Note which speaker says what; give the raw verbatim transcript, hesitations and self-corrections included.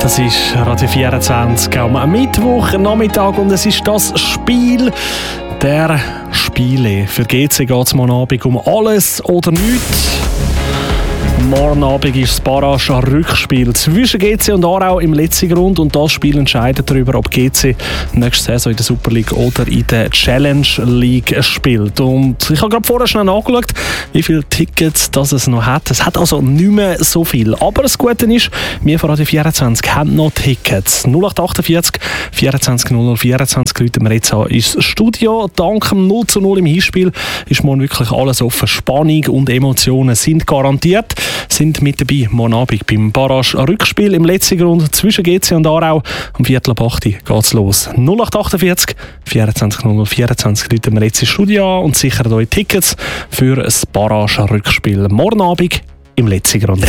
Speaker 1: Das ist Radio vierundzwanzig am Mittwoch, Nachmittag, und es ist das Spiel der Spiele. Für G C geht es morgen Abend um alles oder nichts. Morgen Abend ist das Barrage-Rückspiel zwischen G C und Aarau im letzten Grund, und das Spiel entscheidet darüber, ob G C nächste Saison in der Super League oder in der Challenge League spielt. Und ich habe gerade vorher schnell nachgeschaut, wie viele Tickets das es noch hat. Es hat also nicht mehr so viel. Aber das Gute ist, wir von Radio vierundzwanzig haben noch Tickets. null acht achtundvierzig vierundzwanzig null null vierundzwanzig Leute wir jetzt an ins Studio. Dank dem null zu null im Hinspiel ist morgen wirklich alles offen. Spannung und Emotionen sind garantiert. Sind mit dabei morgen Abend beim Barrage-Rückspiel im letzten Grund zwischen G C und Aarau. Um Viertel ab acht geht's los. null acht achtundvierzig vierundzwanzig null null vierundzwanzig Leute wir jetzt ins Studio und sichert euch Tickets für das Barrage-Rückspiel morgen Abend im letzten Grund.